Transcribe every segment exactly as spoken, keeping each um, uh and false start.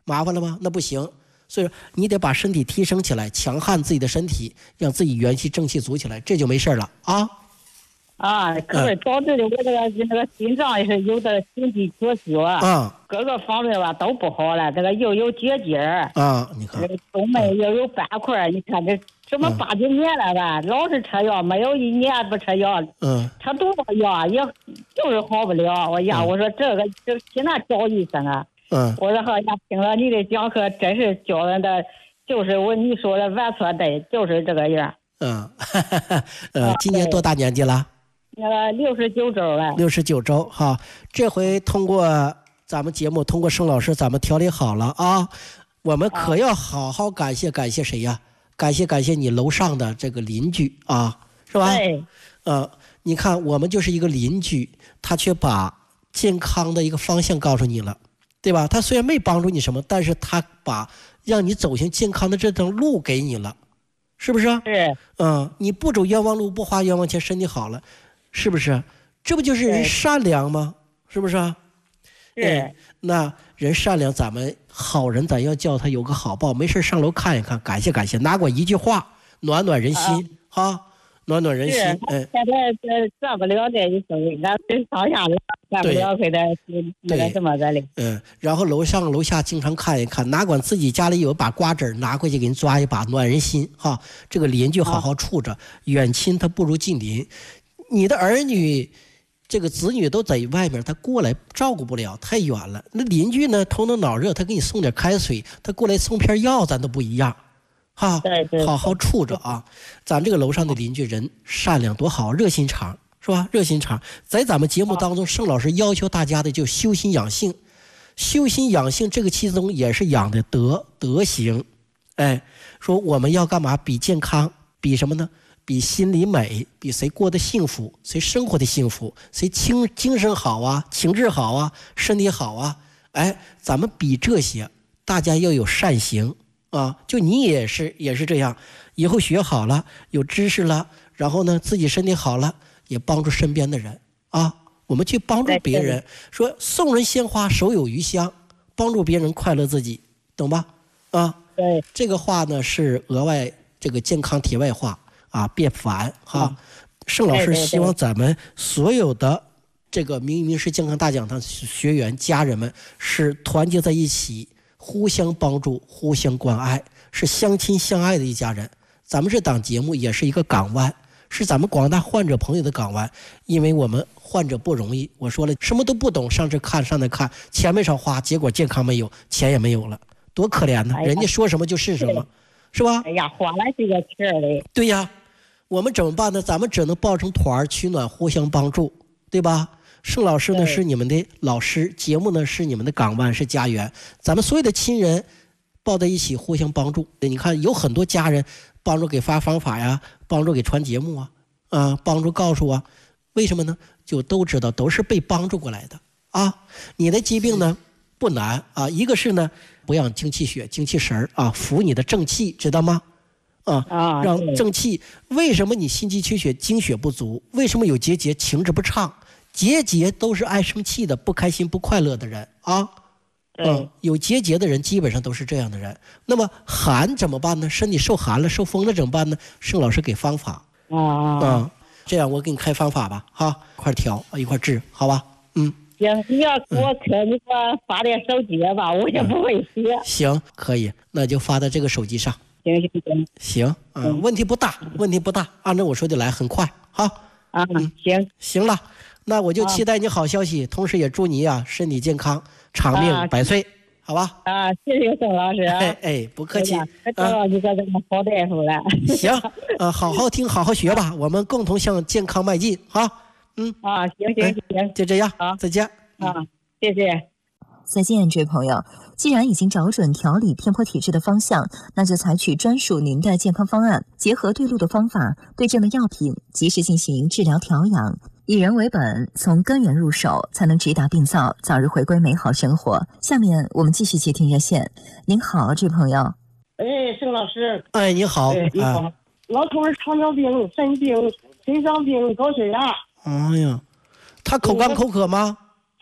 麻烦了吗？那不行。所以说你得把身体提升起来，强悍自己的身体，让自己元气正气足起来，这就没事了啊。 啊，可是导致的我这个那个心脏也是有点心肌缺血啊，各个方面吧都不好了，这个又有结节啊，你看， 动脉又有斑块，你看这这么八九年了吧，老是吃药，没有一年不吃药， 嗯， 吃多少药也就是好不了。我呀，我说这个这现在找医生啊。 嗯， 我说好呀，听了你的讲课，真是教人的，就是我你说的完全对，就是这个样。 嗯，呃，今年多大年纪了？ 那个六十九周了。 六十九周哈，这回通过咱们节目，通过盛老师，咱们调理好了啊。我们可要好好感谢感谢谁呀？感谢感谢你楼上的这个邻居啊，是吧？ 对。 呃，你看我们就是一个邻居，他却把健康的一个方向告诉你了。对吧？他虽然没帮助你什么，但是他把让你走向健康的这条路给你了，是不是？ 是。 嗯，你不走冤枉路，不花冤枉钱，身体好了，是不是？这不就是人善良吗？是不是？ 是。 哎，那人善良，咱们好人咱要叫他有个好报，没事上楼看一看，感谢感谢，拿过一句话，暖暖人心哈、啊，暖暖人心。 哎，现在这赚不了这一分，俺真上下来。干不了非得那个什么的嘞， 嗯，然后楼上楼下经常看一看，哪管自己家里有把瓜子儿，拿回去给你抓一把，暖人心哈。这个邻居好好处着，啊、远亲他不如近邻。你的儿女，这个子女都在外面，他过来照顾不了，太远了。那邻居呢，头脑脑热，他给你送点开水，他过来送片药，咱都不一样，哈。 对对， 好好处着啊。咱这个楼上的邻居人善良多好，热心肠。是吧？热心肠，在咱们节目当中，盛老师要求大家的就修心养性，修心养性这个其中也是养的德德行。哎，说我们要干嘛？比健康，比什么呢？比心理美，比谁过得幸福，谁生活的幸福，谁精精神好啊，情志好啊，身体好啊。哎，咱们比这些，大家要有善行啊。就你也是也是这样，以后学好了，有知识了，然后呢，自己身体好了。也帮助身边的人啊，我们去帮助别人，说送人鲜花手有余香，帮助别人快乐自己，懂吧？啊， 对， 这个话呢是额外这个健康题外话啊，别烦哈。啊、盛老师希望咱们所有的这个明明是健康大讲堂学员家人们是团结在一起，互相帮助，互相关爱，是相亲相爱的一家人。咱们这档节目也是一个港湾。是咱们广大患者朋友的港湾，因为我们患者不容易。我说了，什么都不懂，上这看上那看，钱没少花，结果健康没有，钱也没有了，多可怜呢！哎、人家说什么就是什么，是吧？ 哎呀，花了这个钱嘞。 对呀，我们怎么办呢？咱们只能抱成团取暖，互相帮助，对吧？盛老师呢是你们的老师，节目呢是你们的港湾，是家园，咱们所有的亲人抱在一起，互相帮助。你看，有很多家人。帮助给发方法呀，帮助给传节目啊，啊，帮助告诉啊，为什么呢？就都知道都是被帮助过来的啊。你的疾病呢不难啊，一个是呢不养精气血、精气神啊，扶你的正气，知道吗？啊， 啊， 让正气。为什么你心气缺血、精血不足？为什么有结节、情志不畅？结节都是爱生气的、不开心、不快乐的人啊。嗯，有结节的人基本上都是这样的人。那么寒怎么办呢？身体受寒了、受风了怎么办呢？盛老师给方法啊啊、 嗯，这样我给你开方法吧，哈，一块调一块治，好吧？嗯， 行，你要给我可你给我发点手机吧，我也不会写、 嗯。行，可以，那就发到这个手机上。 行行行， 行，嗯，嗯问题不大，问题不大，按照我说的来，很快，哈。 啊，嗯、行， 行了，那我就期待你好消息，啊、同时也祝你啊身体健康。长命百岁，啊、好吧？ 啊，谢谢宋老师啊！ 哎哎，不客气。 可知道你这个好大夫了。 行，呃，好好听，好好学吧，我们共同向健康迈进，好。嗯。 啊，行行行， 就这样， 好， 再见。 啊，谢谢。 再见，这位朋友。既然已经找准调理偏颇体质的方向，那就采取专属您的健康方案，结合对路的方法、对症的药品，及时进行治疗调养。以人为本，从根源入手，才能直达病灶，早日回归美好生活。下面我们继续接听热线。您好，这位朋友。 哎，盛老师。 哎，你好。 哎，你好。啊、老头儿糖尿病、肾病、心脏病、高血压。 哎呀，他口干口渴吗？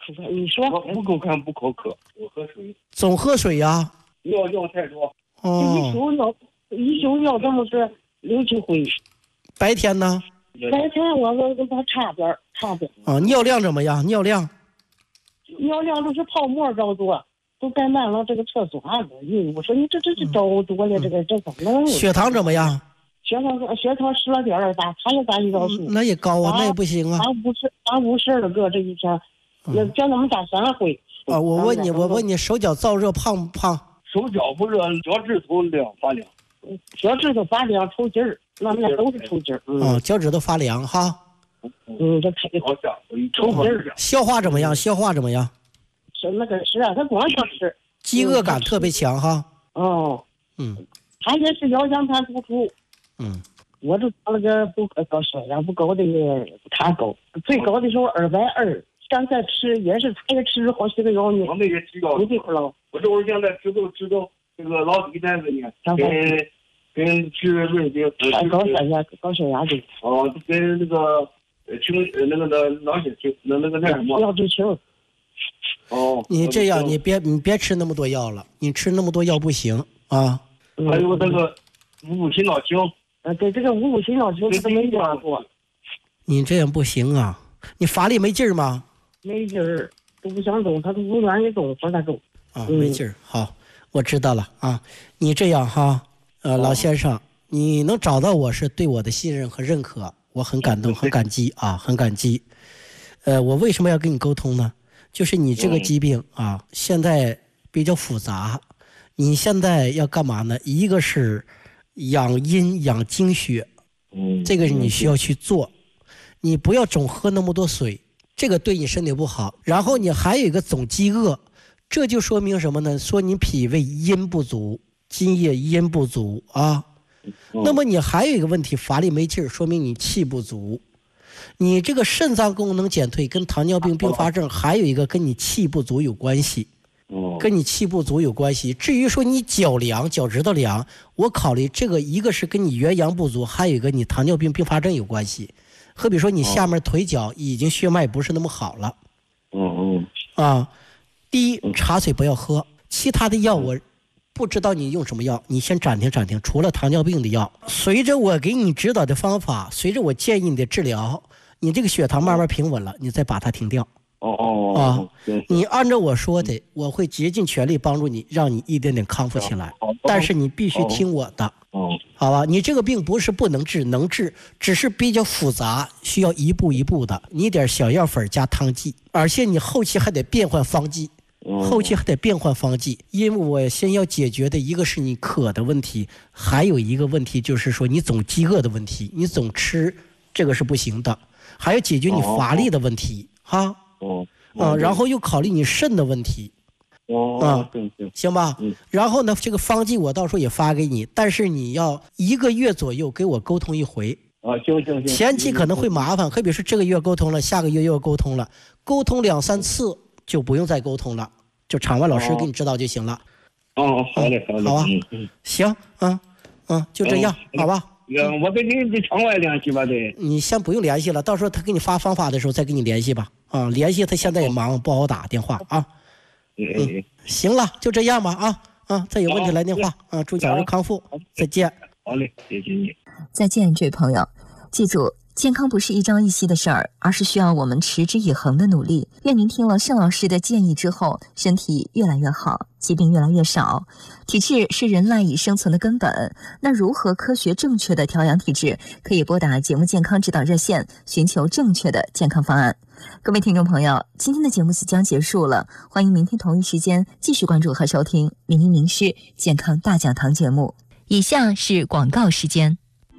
你说我不口干不口渴，我喝水。 总喝水呀、啊？ 尿尿太多。 哦。 一宿尿，一宿尿这么是六七回。 白天呢？ 白天我我跟他差点差点。 啊，尿量怎么样？尿量？ 尿量都是泡沫着多，都盖满了这个厕所啊！我说你这这这着多了，这个这怎么能？ 血糖怎么样？ 血糖血糖十二点二八，他也打胰岛素、 嗯，那也高啊，那也不行啊。 俺五十，俺五十了哥，这一天，也叫他们打三回。 啊，我问你，我问你，手脚燥热胖不胖？ 手脚不热，脚趾头凉发凉。 脚趾头发凉抽筋儿，那那都是抽筋儿。嗯， 啊，脚趾头发凉哈。 嗯，这太好像抽筋儿。 消化怎么样？消化怎么样？ 是那个吃啊，他光想吃。 饥饿感特别强哈。 哦。 嗯。 他也是腰间盘突出。 嗯。 我就长了个不高血压不高的他高，最高的时候二百二，现在吃也是他也吃好几个药呢。 我们也吃药， 你这块了。 我这会儿现在吃都吃到这个老底蛋子呢，跟跟吃润的， 高血压高血压的。 哦，跟那个清那个的老血清那那个那什么。 药就清。 哦。 你这样，你别你别吃那么多药了，你吃那么多药不行啊。 还有那个五五心脑清。 啊，对，这个五五心脑清都没抓过。 你这样不行啊！你发力没劲儿吗？ 没劲儿，都不想动，他都不愿意动，说他动。 啊，没劲儿。好，我知道了啊。你这样哈，呃，老先生，你能找到我是对我的信任和认可，我很感动，很感激啊，很感激。呃，我为什么要跟你沟通呢？就是你这个疾病啊，现在比较复杂。你现在要干嘛呢？一个是养阴养精血，这个是你需要去做。你不要总喝那么多水，这个对你身体不好。然后你还有一个总饥饿，这就说明什么呢？说你脾胃阴不足，津液阴不足啊。那么你还有一个问题，乏力没劲儿，说明你气不足。你这个肾脏功能减退跟糖尿病并发症还有一个跟你气不足有关系。跟你气不足有关系。至于说你脚凉，脚趾头凉，我考虑这个一个是跟你元阳不足，还有一个你糖尿病并发症有关系。好比说你下面腿脚已经血脉不是那么好了。 嗯嗯。啊，第一，茶水不要喝，其他的药我不知道你用什么药，你先暂停暂停。除了糖尿病的药，随着我给你指导的方法，随着我建议你的治疗，你这个血糖慢慢平稳了，你再把它停掉。 哦哦啊，你按照我说的，我会竭尽全力帮助你，让你一点点康复起来。但是你必须听我的，好吧？你这个病不是不能治，能治，只是比较复杂，需要一步一步的。你点小药粉加汤剂，而且你后期还得变换方剂，后期还得变换方剂，因为我先要解决的一个是你渴的问题，还有一个问题就是说你总饥饿的问题，你总吃这个是不行的，还要解决你乏力的问题，哈。 哦， 啊，然后又考虑你肾的问题， 哦， 啊， 行行， 行吧， 嗯， 然后呢，这个方剂我到时候也发给你，但是你要一个月左右给我沟通一回， 啊，行行行， 前期可能会麻烦，可比说这个月沟通了，下个月又要沟通了，沟通两三次就不用再沟通了，就场外老师给你指导就行了。 哦，好嘞，好嘞， 好啊， 嗯， 行，嗯嗯，就这样，好吧。 我跟你的场外联系吧，得。 你先不用联系了，到时候他给你发方法的时候再跟你联系吧。啊，联系他现在也忙，不好打电话啊。 嗯， 行了，就这样吧啊啊，再有问题来电话啊，祝早日康复，再见。 好嘞，谢谢你。 再见，这位朋友，记住，健康不是一朝一夕的事儿，而是需要我们持之以恒的努力。愿您听了盛老师的建议之后，身体越来越好，疾病越来越少。体质是人赖以生存的根本，那如何科学正确的调养体质？可以拨打节目健康指导热线，寻求正确的健康方案。各位听众朋友，今天的节目即将结束了，欢迎明天同一时间继续关注和收听《名医名师健康大讲堂》节目。以下是广告时间。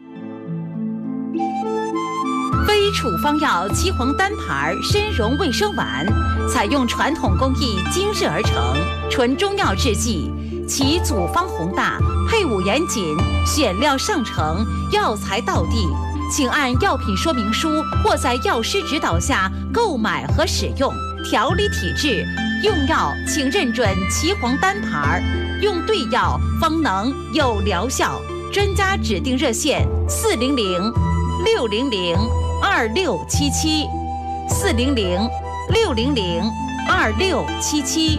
非处方药岐黄单牌参茸卫生丸，采用传统工艺精制而成，纯中药制剂，其组方宏大，配伍严谨，选料上乘，药材到地。请按药品说明书或在药师指导下购买和使用。调理体质，用药请认准岐黄单牌，用对药方能有疗效。专家指定热线：四零零六零零二六七七，四零零六零零二六七七。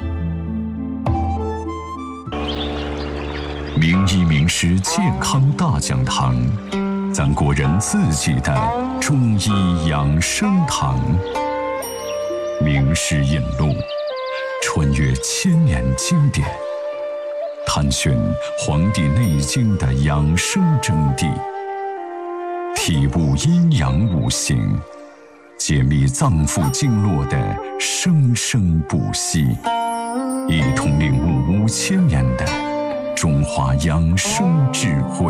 名医名师健康大讲堂，咱国人自己的中医养生堂。名师引路，穿越千年经典，探寻《黄帝内经》的养生真谛，体悟阴阳五行，解密脏腑经络的生生不息，一同领悟五千年的中华养生智慧，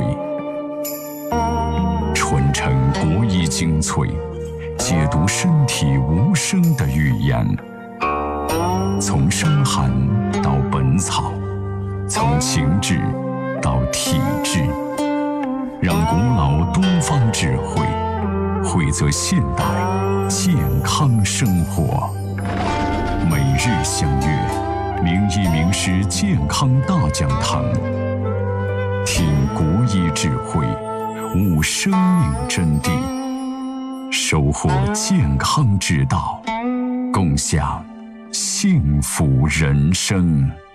传承国医精粹，解读身体无声的语言。从伤寒到本草，从情志到体质，让古老东方智慧汇泽现代健康生活。每日相约名医名师健康大讲堂，听国医智慧，悟生命真谛，收获健康之道，共享幸福人生。